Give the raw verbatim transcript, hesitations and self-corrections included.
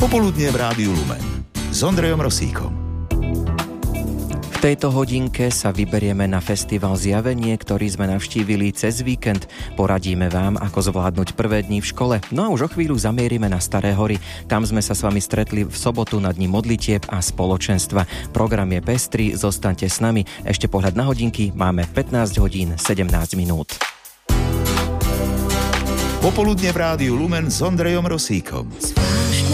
Popoludnie v Rádiu Lumen s Ondrejom Rosíkom. V tejto hodinke sa vyberieme na festival Zjavenie, ktorý sme navštívili cez víkend. Poradíme vám, ako zvládnuť prvé dni v škole. No a už o chvíľu zamierime na Staré hory. Tam sme sa s vami stretli v sobotu na dni modlitieb a spoločenstva. Program je pestrý, zostaňte s nami. Ešte pohľad na hodinky, máme pätnásť hodín sedemnásť minút. Popoludne v Rádiu Lumen s Ondrejom Rosíkom.